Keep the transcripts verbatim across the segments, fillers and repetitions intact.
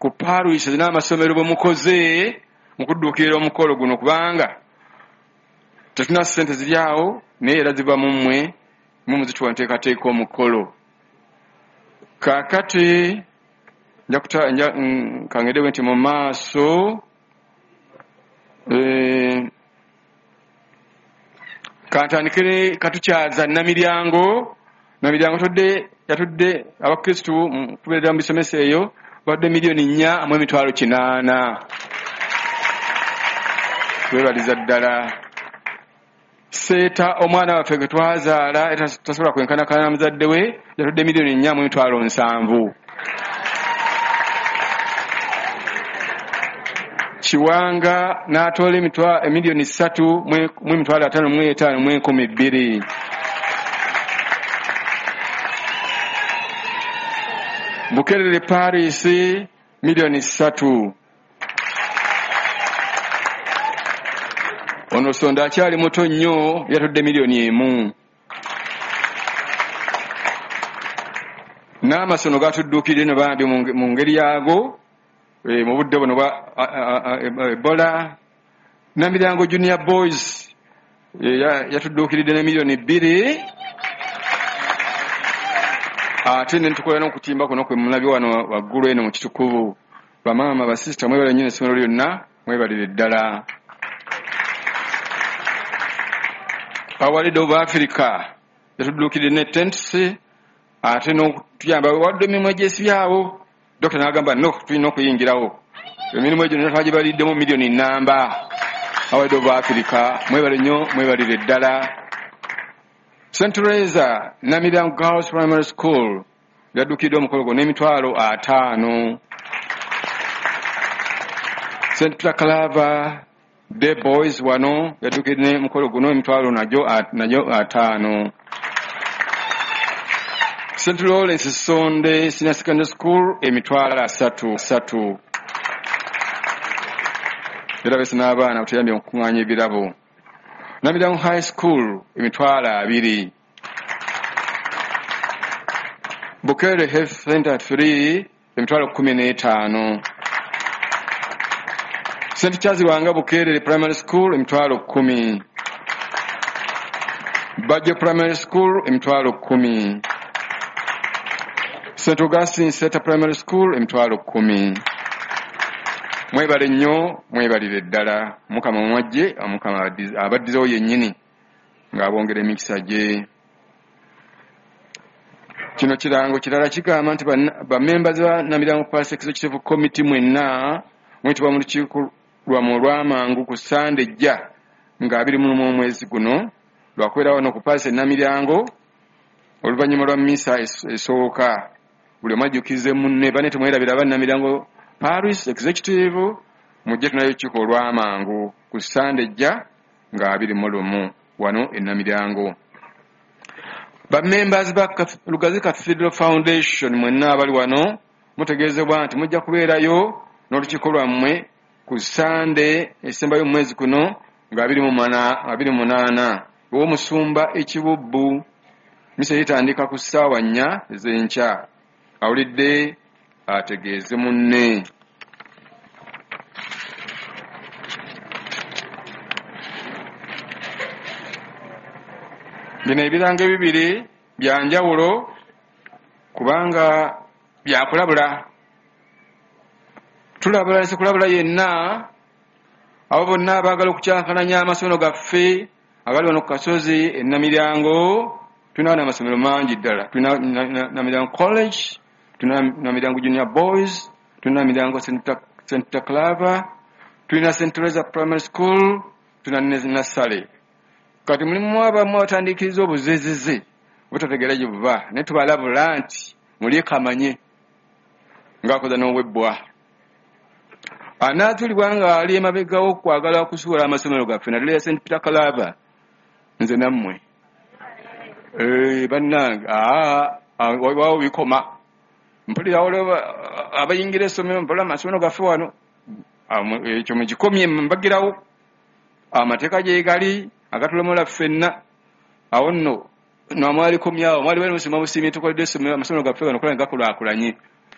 ku parish zina amasomero bomukoze mukudukira omukolo guno kubanga tetuna sente ziryawo naye era ziva mu mmwe mumuzituwa nteekateeka omukolo kakati njakuta nja kangedewe nti mu maaso eh kantandikire katukyaza namiryango namiryango tudde yatudde abakristu kubeera mu bisomesa eyo badde miliyoni nnya mu emitwalo kinaana webaliza ddala seeta omwana waffe gwe twazaala tasobola kwenkanakana na muzadde we yatudde miliyoni nnya mu emitwalo nsanvu Kiwanga n'atoola emitwalo emiliyoni ssatu mu emitwalo ataano mu etaano mu enkumi bbiri Bukerere Paris miliyoni ssatu ono Sonda akyali muto nnyo yatudde miliyoni emu n'amasono gatudduukirire no bambi mu ngeri yaago mu budde buno bwa Ebola Namiryango Junior Boys yatudduukiridde ne miliyoni bbiri ate ne tukola n'okutimba kuno kwe mulabye wano waggulu eno mu kitukuvu bamaama basisita mwebale nnyini essomero lyonna mwebalire ddala Award of Africa yatudduukiridde ne tents ate n'okutuyamba wadde emirimu egyesibyawo Dokta n'agamba no tulina okuyingirawo emirimu egyo twagibaliddemu miliyoni nnamba Award of Africa mwebale nnyo mwebalire ddala Saint Teresa Namiryango Girls Primary School yadduukiridde omukolo gwo n'emitwalo ataano Saint Peter Claver The Boys wano yadduukiridde omukolo guno emitwalo nagyo nagyo ataano Saint Lawrence Sonde Senior Secondary School emitwalo asatu asatu era bese n'abaana batuyambye okukuŋŋaanya ebirabo Namiryango High School emitwalo abiri Bukerere Health Center three emitwalo kumi n'etaano Saint Charles Wanga Bukerere Primary School emitwalo kumi Bajo Primary School emitwalo kumi Saint Augustine Seta Primary School emitwalo kumi mwebale nnyo mwebalire ddala mukama mwajje amukama abaddizewo yennyini ng'abongera emikisa gye kino kirango kirala kigamba nti bamemba za Namiryango Parish Executive Committee mwenna mwetibwa mu lukiiko lwammwe olw'amangu ku Sande ejja nga abiri mu lumu omwezi guno lwakubeera wano ku Parish Namiryango oluvannyuma lwa mmisa esooka buli omu ajjukize munne bane temwerabira Namiryango Parish Executive mujje tunayo ekiko olw'amangu ku Sande ejja nga abiri mu lumu wano e Namiryango ba members ba Lugazi Cathedral Foundation mwenna abali wano mutegeezebwa nti mujja kubeerayo n'olukiiko lwammwe ku Sande esembayo mwezi kuno nga abiri mu munaana ew'omusumba ekibubbu misa etandika ku ssaawa nnya ez'enkya awulidde ategeeze munne bino ebirango ebibiri byanjawulo kubanga byakulabula tulabula sekulabula yenna abo bonna abaagala okukyankananya amasomero gaffe agali wano ku Kasozi e Namiryango tulina amasomero mangi ddala tulina Namiryango College tulina Namiryango Junior Boys tulina Namiryango Saint Claver tulina Saint Teresa Primary School tulina Nassale kati mulimu abamu batandikiriza obuzezeze butategeera gye buva naye tubalabula nti muli kamanye ng'akoza n'obwebbwa anaatulibwa nga ali emabegawo okwagala okusuula amasomero gaffe naddala ya Saint Peter Claver nze nammwe bannange wawo bikoma mpulira abayingira essomero mpulira amasomero gaffe wano ekyo mugikomye mbagirawo amateeka gye gali agatulamola ffenna awo nno nomwalikomyawo mwali bali musima busiimi tukoledde essomero amasomero gaffe wano kola ngakulaakulanye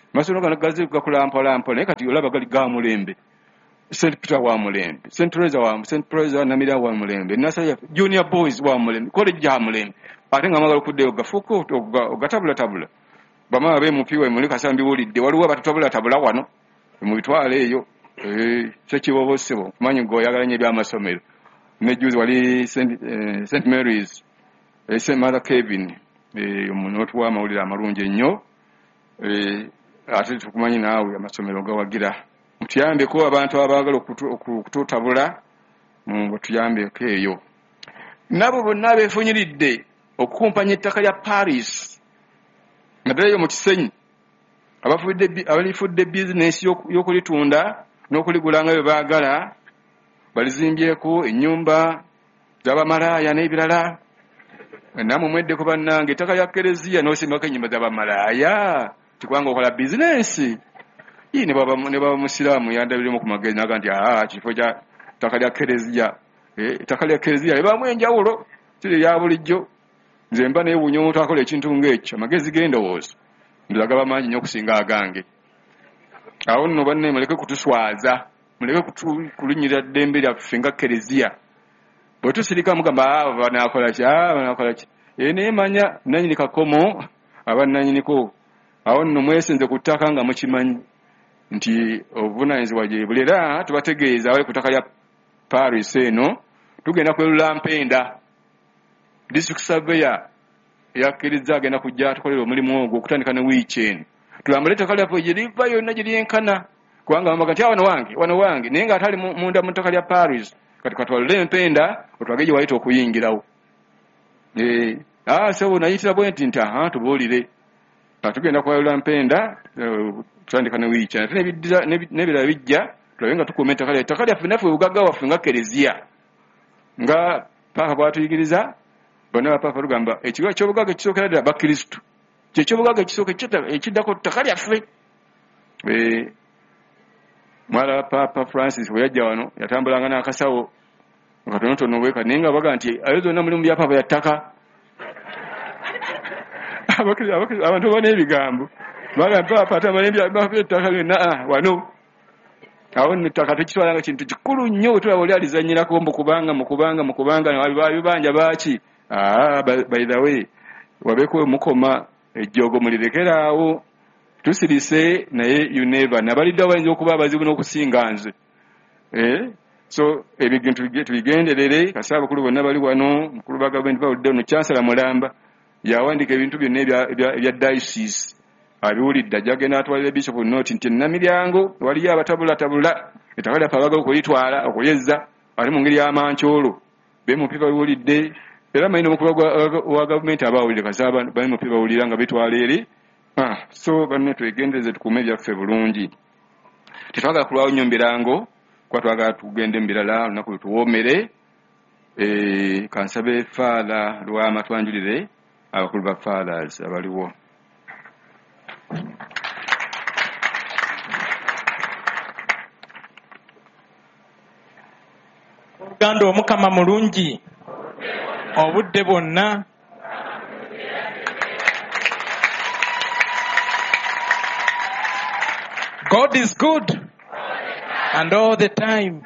amasomero gano gaze gakulampolampo naye kati olaba gali ga Mulembe. Saint Peter wa Mulembe, Saint Teresa wa Saint Teresa wa Namira wa Mulembe, Nasa Junior Boys wa Mulembe, college ya Mulembe. Ate nga amagalo kudde ogafuko ogatabula tabula. Bama abe mupiwe mulika sambi wulidde waliwo batatabula tabula wano mu bitwale eyo eh sekibobosebo manyi go yagalanye bya masomero. Ne juzi wali Saint eh, Saint Mary's eh, Saint Mother Kevin eh omuntu wa mawulira amalungi ennyo eh ate tukumanyi naawe amasomero gawagira. Mutuyambe ko abantu abagala okututabula mu tuyambe keyo. Nabo bonna befunyiridde okukumpanya ettaka lya Paris. Nadaleyo mu Kisenyi abafudde abalifudde business y'okulitunda n'okuligulanga bye baagala balizimbyeko ennyumba z'abamalaya n'ebirala. Namwe mwedde ko bannange ettaka lya Kereziya n'osimbako ennyumba z'abamalaya tikwanga okola business. Yine baba ne baba musiramu yandabiremo ku magezi naga nti ah kifo kya ttaka lya Kereziya eh ttaka lya Kereziya ebamu enjawulo kiri ya bulijjo. Nze mba ne bunyo omuntu akola ekintu ng'ekyo amagezi genda wozo ndaga bamanyi nnyo okusinga agange. Awo nno banne muleke kutuswaza muleke kutulunyira ddembe lyaffe nga Kereziya. Bwe tusirika mugamba ah banakola ki ah banakola ki ene manya nanyini kakomo abannanyiniko. Awo nno mwesenze ku ttaka nga mukimanyi nti obuvunanyizibwa gye bulera tubategeeza abali ku ttaka lya Paris eno tugenda kwelula Mpenda. District surveyor yakkiriza agenda kujja tukolera omulimu ogwo okutandika ne weekend. Tulambule ettaka lyaffe gye liva yonna gye lyenkana kubanga bamaga nti wano wange wano wange naye nga atali munda mu ttaka lya Paris kati katwalule Mpenda otwage gye wayita okuyingirawo. Eh, ah so nayitira bwe nti nti aha tubuulire tugenda kwelula Mpenda tutandika ne weekend n'ebirala bijja tulabe nga tukuuma ettaka lyaffe. Ettaka lyaffe naffe obugagga waffe nga Kereziya nga Papa bw'atuyigiriza bonna Papa tugamba ekigo ky'obugagga kisookera ddala Bakristu kye ky'obugagga kisooka ekiddako ttaka lyaffe. Eh, mwala Papa Francis bwe yajja wano yatambulanga n'akasawo katonotono bweka naye nga baga nti ayo zonna mulimu bya Papa ya ttaka. Abantu bana ebigambo baga Papa atamanyi bya ettaka byonna wano. Awo nettaka tekitwalanga kintu kikulu nnyo tulaba oli alizanyirako mbu kubanga mukubanga mukubanga bibanja baaki. Ah, by the way wabeko mukoma ejjogo mulirekeraawo tusirise naye you never nabalidde abayinza okuba abazibu n'okusinga nze. Eh, so ebintu tubigenderere kasaba abakulu bonna bali wano mukulu ba gavumenti bawulidde ono Chancellor Mulamba yawandika ebintu byonna ebya diocese abiwulidde ajagenda atwalira Bishop Noti nti Namiryango waliyo abatabula tabula ettaka lyaffe abagala okulitwala okuyezza ali mu ngeri y'amancoolo bemupipa biwulidde era mayina omukulu wa gavumenti abawulire kasaba bemupipa bawulira nga bitwala eri. Ah, so banne twegendereze tukuume ebyaffe bulungi. Tetwagala kulwawo nnyo Mirango kuba twagala tugende mu birala olunaku lutuwoomere. Eh, kansabe Faala Lwama twanjulire abakulu ba Fathers abaliwo. Oluganda Omukama mulungi obudde bwonna. God is good and all the time.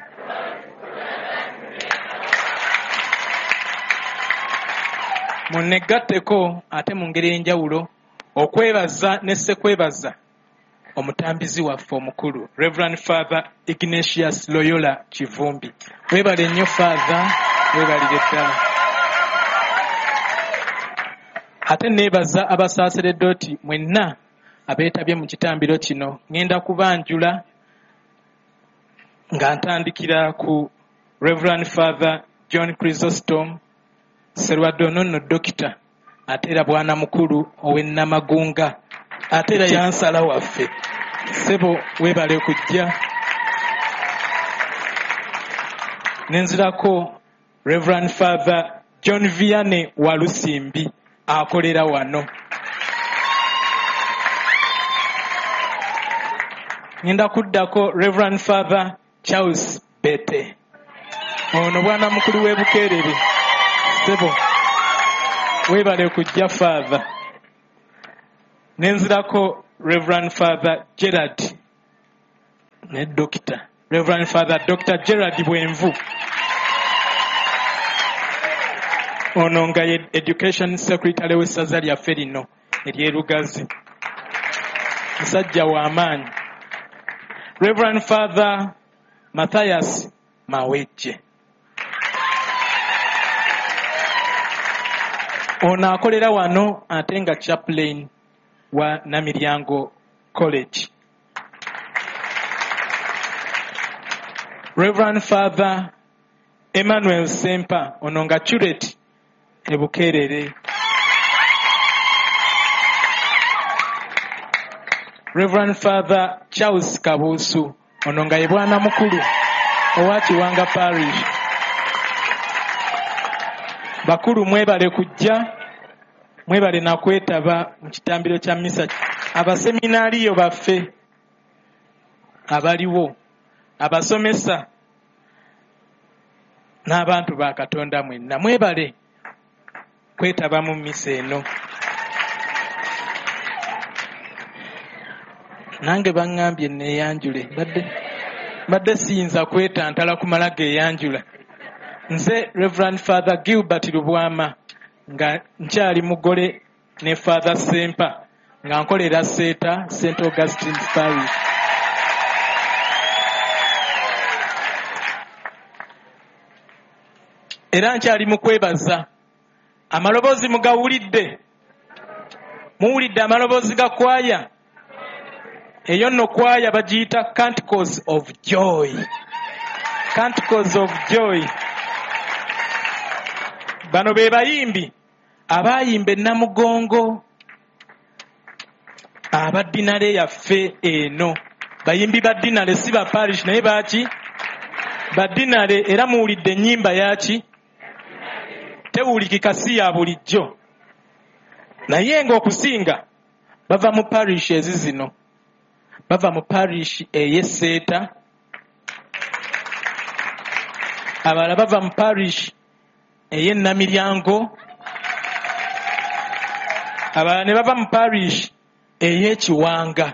Munegatteko ate mu ngeri enjawulo okwebaza ne ssekwebaza omutambizi waffe omukulu Reverend Father Ignatius Loyola Kivumbi. Webale nnyo Father, webalire ddala. Ate neebaza abasaaseredoti mwenna abeetabye mu kitambiro kino. Ngenda kubanjula nga ntandikira ku Reverend Father John Chrysostom Serwadono no Dokita ate era bwana mukulu ow'Ennamagunga ate era yansala waffe. Sebo webale kujja. Nenzirako Reverend Father John Vianney Walusimbi akolera wano. Ngenda kuddako Reverend Father Charles Bete ono bwana mukulu w'Ebukeerere. Sebo webale kujja Father. Nenzirako Reverend Father Gerard ne Doctor Reverend Father Doctor Gerard Bwenvu ono nga ye Education Secretary w'essaza lyaffe lino ery'Erugazi, musajja w'amaanyi. Reverend Father Matthias Mawejje ono akolera wano ate nga chaplain wa Namiryango College. Reverend Father Emmanuel Sempa ono nga curate e Bukerere. Reverend Father Charles Kabusu ono nga ye bwana mukulu owa Kiwanga Parish. Bakulu mwebale kujja, mwebale na kwetaba mu kitambiro kya misa. Abaseminaariyo baffe abaliwo, abasomesa n'abantu ba Katonda mwenna mwebale kwetaba mu misa eno. Nange baŋŋambye neeyanjule, badde badde siyinza kwetantala kumala geeyanjula. Nze Reverend Father Gilbert Lubwama nga nkyali mugole ne Father Sempa nga nkolera Seeta Saint Augustine's Parish. Era nkyali mu kwebaza. Amaloboozi mugawulidde? Muwulidde amaloboozi ga kwaya? Eyo nno kwaya bagiyita Canticles of Joy. Canticles of Joy. Bano be bayimbi abayimba Namugongo aba dinale yaffe eno. Bayimbi ba dinale si ba parish naye baki ba dinale, era muwulidde ennyimba yaki tewulikika si ya bulijjo, naye ng'okusinga bava mu parish ezi zino. Bava mu parish ey'e Seeta, abalala bava mu parish ey'e Namiryango, abalala ne bava mu parish ey'e Kiwanga.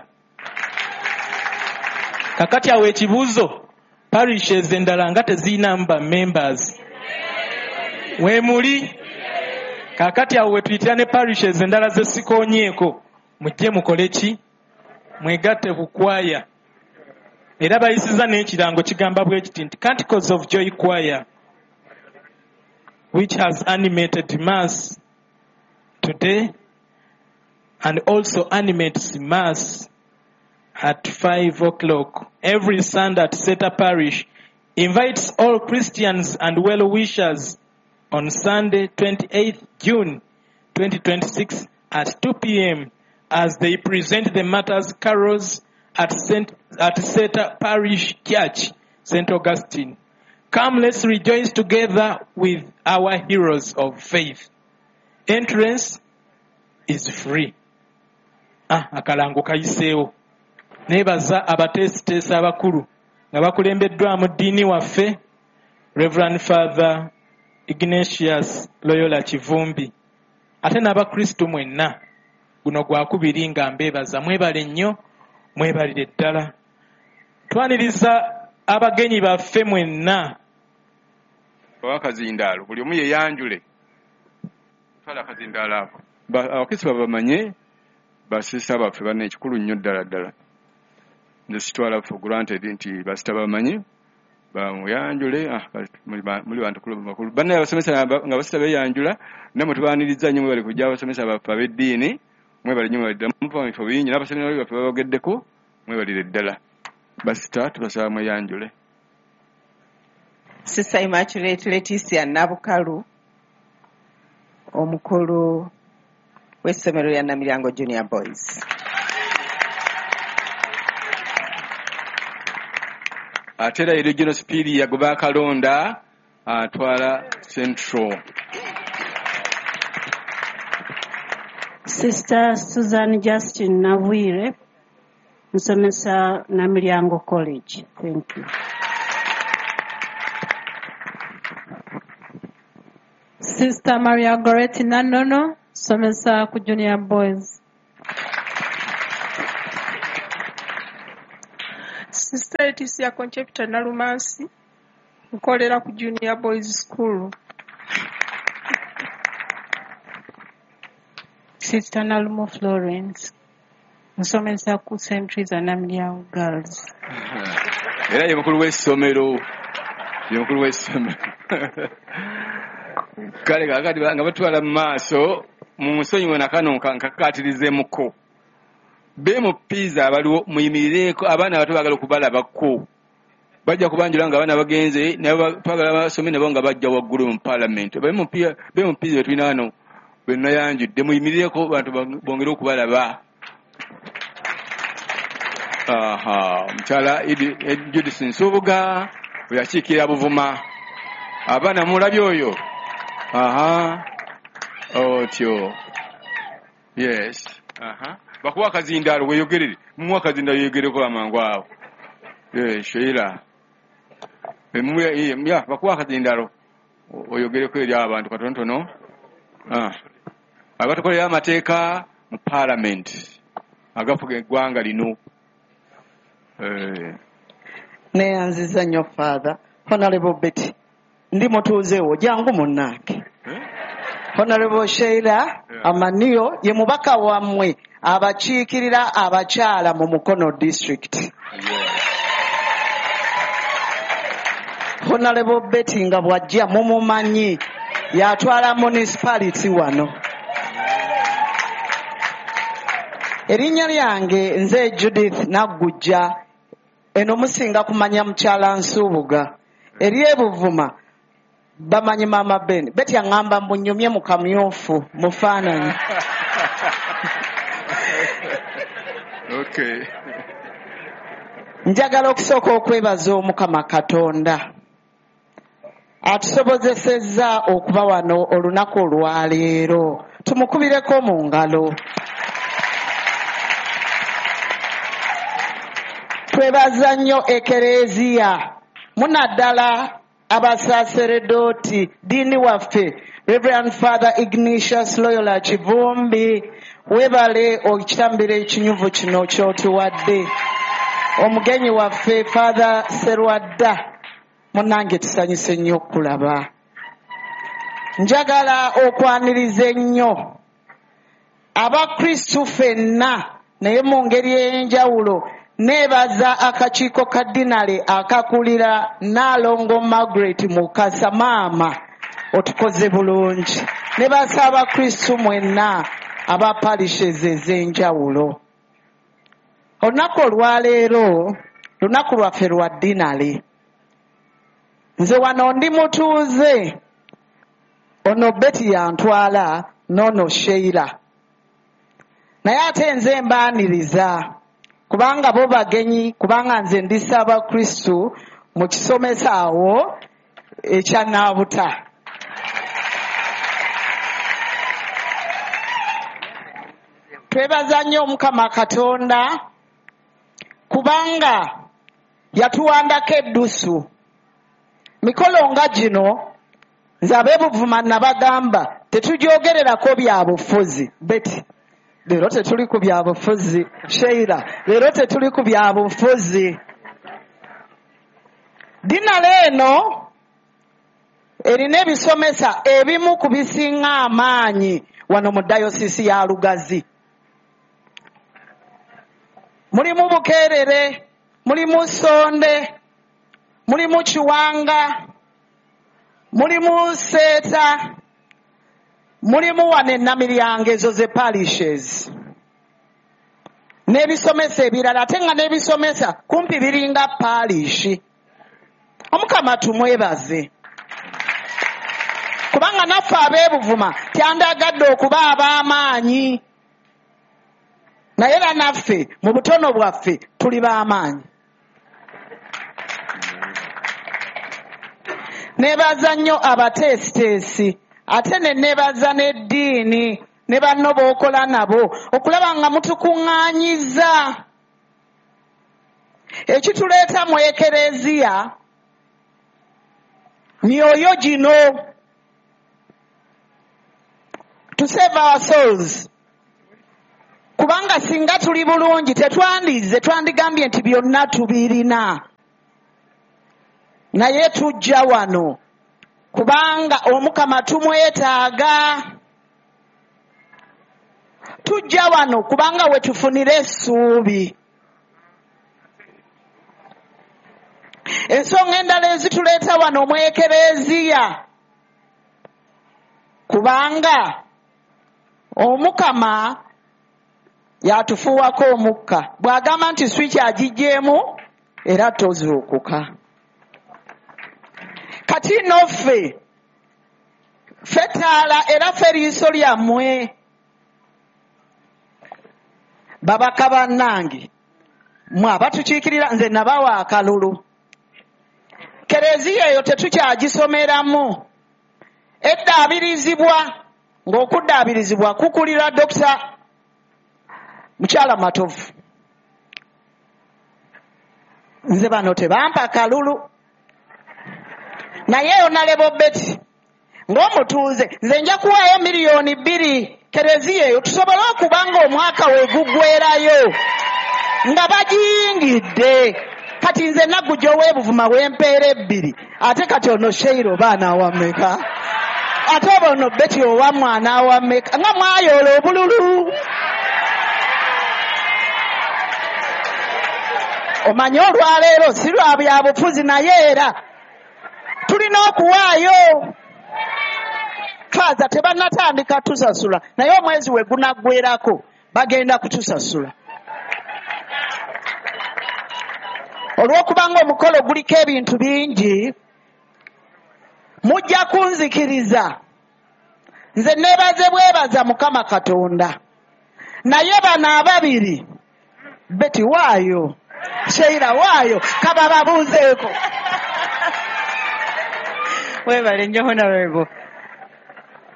Kakati awo ekibuuzo, parish ez'endala nga teziyinamu ba members? Weemuli? Kakati awo wetuyitira ne parish ez'endala ze sikoonyeeko, mujje mukole ki? Mwegatte ku kwaya. Era bayisiza n'ekirango kigamba bwe kiti nti Canticles of Joy Choir, which has animated Mass today and also animates Mass at five o'clock every Sunday at Seeta Parish, invites all Christians and well-wishers on Sunday, twenty-eighth June twenty twenty-six at two p.m. as they present the Martyrs' Carols at Saint at Seeta Parish Church, Saint Augustine. Come, let's rejoice together with our heroes of faith. Entrance is free. Ah, akalango kayiseewo. Neebaza abateesiteesa abakulu nga bakulembeddwamu ddiini waffe Reverend Father Ignatius Loyola Kivumbi, ate n'abakristu mwenna. Guno gwakubiri nga mbeebaza, mwebale nnyo, mwebalire ddala. Twaniriza abagenyi baffe mwenna. Wakazindaalo buli omu yeyanjule. Twala akazindaalo ako. Abakristo babamanye basisa baffe banne ekikulu nnyo ddala ddala. Nze sitwala for granted nti basita bamanyi bamuyanjule. Ah, muli bantu bakulu. Banne abasomesa nga basita beyanjula, namwe tubaaniriza nnyo mwebale kujja abasomesa baffe ab'eddiini. Mwebale nnyo mwebale muva mu bifo bingi n'abaseminari baffe babogeddeko, mwebalire ddala. Basita tubasaba mweyanjule. Sister Immaculate Leticia Nabukalu, omukulu w'essomero lya Namiryango Junior Boys. Ate era Regional Superior Goba Kalonda atwala Central. Sister Susan Justin Navwire, nsomesa Namiryango College. Thank you. Sister Maria Goretti Nanono, nsomesa ku Junior Boys. Sister Leticia Concepta Nalumansi, nkolera ku Junior Boys School. Sister Nalumo Florence, nsomesa ku Saint Teresa Namilyango Girls. Era ye mukulu w'essomero. Ye mukulu w'essomero. Kale kakati nga batwala mu maaso mu nsonyiwe na kano nkakatirizeemuko. Be mu pizza abaliwo muyimirireko abaana abato baagala okubalabako. Bajja kubanjula nga abaana bagenze nabo twagala basome nabo nga bajja waggulu mu parliament. Be mu pizza betulina wano bwenna yanjudde muyimirireko bantu bongere okubalaba. Aha, mukyala Judith Nsubuga we yakiikirira Buvuma. Abaana mulabye oyo. Aha. Otyo. Yes. Aha. Bakuwa akazindalo weyogerere. Mumuwa akazindalo yeyogereko amangu awo. Yes, Sheila. Emuya ya bakuwa akazindalo oyogereko eri abantu katonotono. Ah. Abatukolera amateeka mu parliament. Agafuga eggwanga lino. Eh. Neyanziza nnyo Father. Honorable Betty. Ndi mutuuzeewo jangu munnange. Honorable Sheila yeah. Amaniyo ye mubaka wammwe abakiikirira abakyala mu Mukono district. Yeah. Honorable Betty nga bw'ajja mumumanyi yatwala municipality wano. Erinnya lyange nze Judith Naggujja eno musinga kumanya mukyala Nsubuga. Eri e Buvuma bamanyi Mama Ben. Betty angamba mbunyumye mu kamyufu mufaananyi. Okay. Njagala okusooka okwebaza Omukama Katonda atusobozesezza okuba wano olunaku olwaleero. Tumukubireko mu ngalo. Twebaza nnyo Ekereziya munaddala abasaseredoti diini waffe Reverend Father Ignatius Loyola Kivumbi webale okitambira ekinyuvu kino kyotuwadde. Omugenyi waffe Father Serwadda munange tusanyuse nnyo okulaba. Njagala okwaniriza ennyo abakristu ffenna naye mu ngeri ey'enjawulo nebaza akakiiko ka dinale akakulira Nalongo Margaret Mukasa maama otukoze bulungi. Ne basaba Kristo mwenna aba parishes ez'enjawulo. Olunaku olwaleero lunaku lwaffe lwa dinale. Nze wano ndi mutuuze ono Betty yantwala nono Sheila. Naye ate nze mbaaniriza kubanga bo bagenyi kubanga nze ndisaba Kristo mu kisomesa awo ekya Naabuta. Twebaza nnyo Omukama Katonda kubanga yatuwandako eddusu. Mikolo nga gino nze ab'e Buvuma nabagamba tetugyogererako bya bufuzi. Betty leero tetuli ku bya bufuzi. Sheila leero tetuli ku bya bufuzi. Dinale eno erina ebisomesa ebimu ku bisinga amaanyi wano mu dayosisi ya Lugazi. Mulimu Bukeerere, mulimu Sonde, mulimu Kiwanga, mulimu Seeta, mulimu wane Namiryango ezo ze parishes. N'ebisomesa ebirala ate nga n'ebisomesa kumpi biringa parishi. Omukama tumwebaze. Kubanga naffe ab'e Buvuma tyandagadde okuba ab'amaanyi. Naye era naffe mu butono bwaffe tuli b'amaanyi. Nebaza nnyo abateesiteesi ate ne nebaza n'eddiini ne banno b'okola nabo okulaba nga mutukuŋŋaanyiza. Ekituleeta mu Ekereziya myoyo gino. To save our souls. kubanga singa tuli bulungi tetwandize twandigambye nti byonna tubirina, naye tujja wano kubanga Omukama tumwetaaga. Tujja wano kubanga wetufunira essuubi. Ensonga endala ezituleeta wano omwekereziya kubanga Omukama yatufuwako omukka, bw'agamba nti swiki agigjeemu era tozuukuka. Kati noffe ffe ttaala era ffe liiso lyammwe. Babaka bannange mwe abatukiikirira, nze nabawa akalulu. Kereziya eyo tetukyagisomeramu. Eddaabirizibwa, ng'okuddaabirizibwa kukulira Dokita Mukyala Matovu. Nze bano tebampa kalulu. Naye Honorable Betty ng'omutuuze nze nja kuwaayo miliyoni bbiri Kereziya eyo tusobole okuba ng'omwaka weeguggwerayo nga bagiyingidde. Kati nze Nagujja ow'Ebuvuma wempeera ebbiri, ate kati ono Sheira oba anaawameka, ate oba ono Betty owammwe anaawameka, nga mwayoola obululu. Omanye olwaleero si lwa bya bufuzi, naye era tulina okuwaayo. Kaza tebannatandika tusasula, naye omwezi we gunaggwerako bagenda kutusasula. Olw'okubanga omukolo guliko ebintu bingi, mujja kunzikiriza. Nze neebaze bwebaza Mukama Katonda, naye bano ababiri, Betty waayo, Sheira waayo, kaba babuuzeeko. Webale nnyo Honorable.